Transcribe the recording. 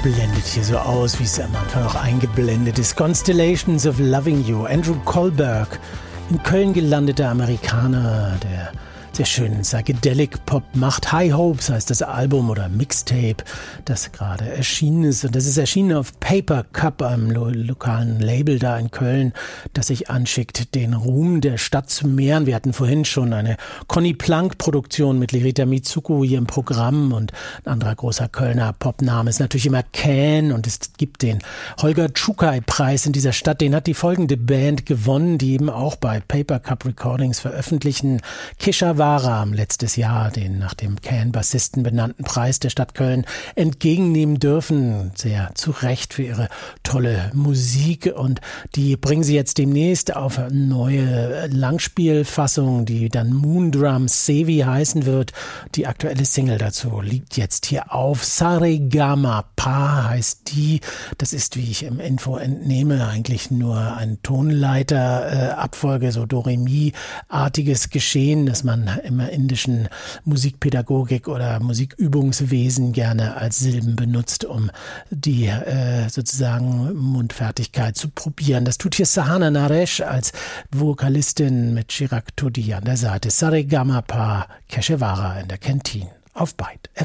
blendet hier so aus, wie es am Anfang auch eingeblendet ist. Constellations of Loving You. Andrew Kohlberg, in Köln gelandeter Amerikaner, der sehr schönen Psychedelic-Pop macht. High Hopes heißt das Album oder Mixtape, das gerade erschienen ist. Und das ist erschienen auf Paper Cup, einem lokalen Label da in Köln, das sich anschickt, den Ruhm der Stadt zu mehren. Wir hatten vorhin schon eine Conny Plank-Produktion mit Lerita Mitsuko hier im Programm, und ein anderer großer Kölner Popname ist natürlich immer Can, und es gibt den Holger Czukay-Preis in dieser Stadt. Den hat die folgende Band gewonnen, die eben auch bei Paper Cup Recordings veröffentlichen. Kesha haben letztes Jahr den nach dem Can-Bassisten benannten Preis der Stadt Köln entgegennehmen dürfen. Sehr zu Recht für ihre tolle Musik, und die bringen sie jetzt demnächst auf eine neue Langspielfassung, die dann Moondrums Sevi heißen wird. Die aktuelle Single dazu liegt jetzt hier auf. Saregama Pa heißt die. Das ist, wie ich im Info entnehme, eigentlich nur ein Tonleiter-Abfolge, so Do-Re-Mi-artiges Geschehen, das man immer indischen Musikpädagogik oder Musikübungswesen gerne als Silben benutzt, um die sozusagen Mundfertigkeit zu probieren. Das tut hier Sahana Naresh als Vokalistin mit Chirag Todi an der Seite. Saregama Pa Keshawara in der Kantine auf Byte FM.